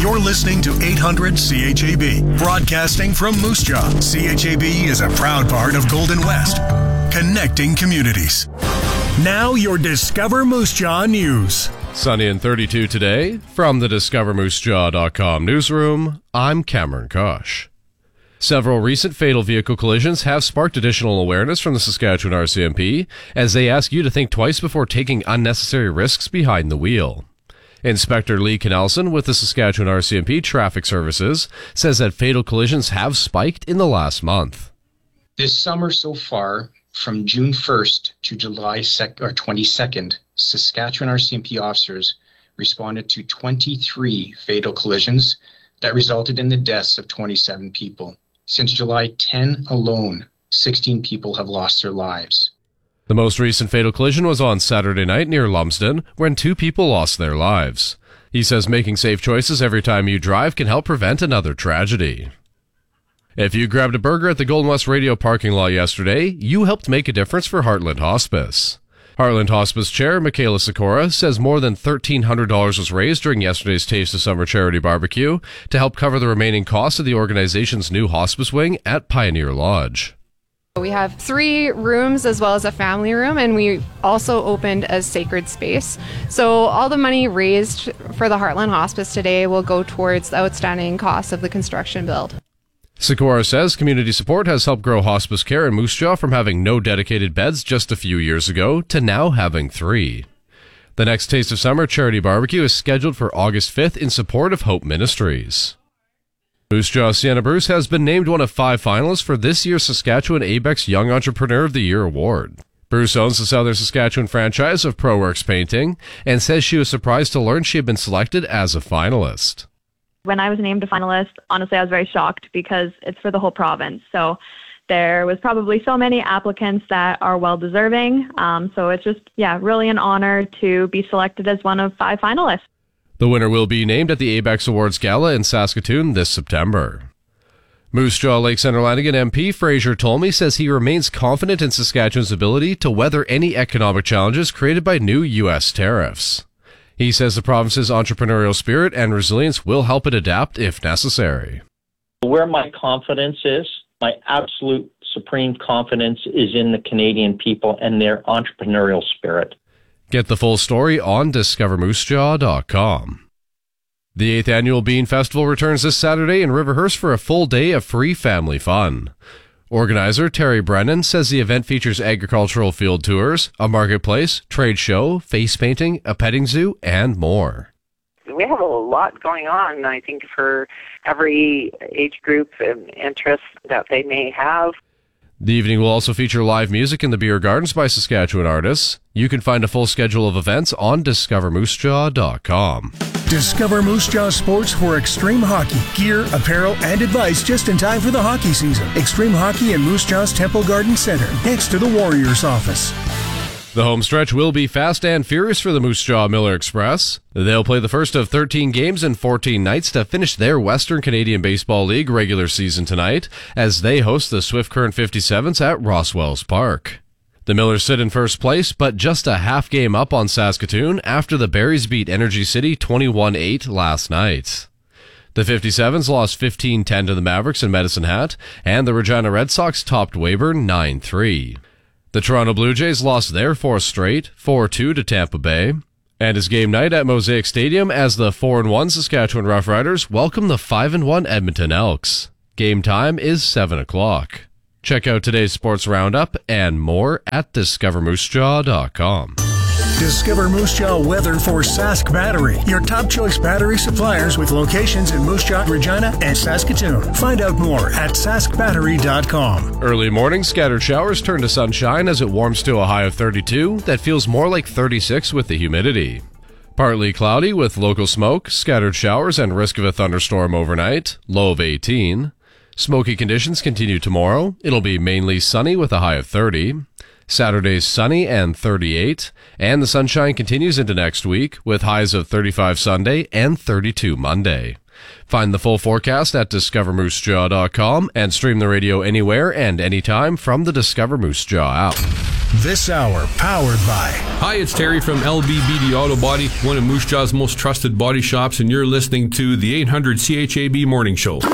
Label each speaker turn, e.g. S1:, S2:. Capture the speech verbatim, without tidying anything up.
S1: You're listening to eight hundred C H A B, broadcasting from Moose Jaw. C H A B is a proud part of Golden West, connecting communities. Now your Discover Moose Jaw news.
S2: Sunny and thirty-two today. From the discover moose jaw dot com newsroom, I'm Cameron Kosh. Several recent fatal vehicle collisions have sparked additional awareness from the Saskatchewan R C M P as they ask you to think twice before taking unnecessary risks behind the wheel. Inspector Lee Canelson with the Saskatchewan R C M P Traffic Services says that fatal collisions have spiked in the last month.
S3: This summer so far, from June first to July twenty-second, Saskatchewan R C M P officers responded to twenty-three fatal collisions that resulted in the deaths of twenty-seven people. Since July tenth alone, sixteen people have lost their lives.
S2: The most recent fatal collision was on Saturday night near Lumsden, when two people lost their lives. He says making safe choices every time you drive can help prevent another tragedy. If you grabbed a burger at the Golden West Radio parking lot yesterday, you helped make a difference for Heartland Hospice. Heartland Hospice Chair Michaela Sikora says more than thirteen hundred dollars was raised during yesterday's Taste of Summer charity barbecue to help cover the remaining costs of the organization's new hospice wing at Pioneer Lodge.
S4: We have three rooms as well as a family room, and we also opened a sacred space. So all the money raised for the Heartland Hospice today will go towards the outstanding costs of the construction build.
S2: Sikora says community support has helped grow hospice care in Moose Jaw from having no dedicated beds just a few years ago to now having three. The next Taste of Summer charity barbecue is scheduled for August fifth in support of Hope Ministries. Moose Jaw Sienna Bruce has been named one of five finalists for this year's Saskatchewan A B E X Young Entrepreneur of the Year award. Bruce owns the Southern Saskatchewan franchise of ProWorks Painting and says she was surprised to learn she had been selected as a finalist.
S5: When I was named a finalist, honestly, I was very shocked because it's for the whole province. So there was probably so many applicants that are well-deserving. Um, so it's just, yeah, really an honor to be selected as one of five finalists.
S2: The winner will be named at the A B E X Awards Gala in Saskatoon this September. Moose Jaw Lake Centre Lanigan M P Fraser Tolmie says he remains confident in Saskatchewan's ability to weather any economic challenges created by new U S tariffs. He says the province's entrepreneurial spirit and resilience will help it adapt if necessary.
S6: Where my confidence is, my absolute supreme confidence is in the Canadian people and their entrepreneurial spirit.
S2: Get the full story on discover moose jaw dot com. The eighth Annual Bean Festival returns this Saturday in Riverhurst for a full day of free family fun. Organizer Terry Brennan says the event features agricultural field tours, a marketplace, trade show, face painting, a petting zoo, and more.
S7: We have a lot going on, I think, for every age group and interest that they may have.
S2: The evening will also feature live music in the beer gardens by Saskatchewan artists. You can find a full schedule of events on discover moose jaw dot com.
S1: Discover Moose Jaw Sports for Extreme Hockey. Gear, apparel, and advice just in time for the hockey season. Extreme Hockey in Moose Jaw's Temple Garden Center, next to the Warriors office.
S2: The home stretch will be fast and furious for the Moose Jaw Miller Express. They'll play the first of thirteen games in fourteen nights to finish their Western Canadian Baseball League regular season tonight as they host the Swift Current fifty-sevens at Rosswells Park. The Millers sit in first place, but just a half game up on Saskatoon after the Berries beat Energy City twenty-one eight last night. The fifty-sevens lost fifteen ten to the Mavericks in Medicine Hat, and the Regina Red Sox topped Weyburn nine three. The Toronto Blue Jays lost their fourth straight, four two to Tampa Bay. And it's game night at Mosaic Stadium as the four and one Saskatchewan Roughriders welcome the five and one Edmonton Elks. Game time is seven o'clock. Check out today's sports roundup and more at discover moose jaw dot com.
S1: Discover Moose Jaw weather for Sask Battery, your top choice battery suppliers with locations in Moose Jaw, Regina, and Saskatoon. Find out more at sask battery dot com.
S2: Early morning scattered showers turn to sunshine as it warms to a high of thirty-two that feels more like thirty-six with the humidity. Partly cloudy with local smoke, scattered showers, and risk of a thunderstorm overnight, low of eighteen. Smoky conditions continue tomorrow. It'll be mainly sunny with a high of thirty. Saturday's sunny and thirty-eight, and the sunshine continues into next week with highs of thirty-five Sunday and thirty-two Monday. Find the full forecast at discover moose jaw dot com and stream the radio anywhere and anytime from the Discover Moose Jaw app.
S1: This hour powered by...
S8: Hi, it's Terry from L B B D Auto Body, one of Moose Jaw's most trusted body shops, and you're listening to the eight hundred C H A B Morning Show.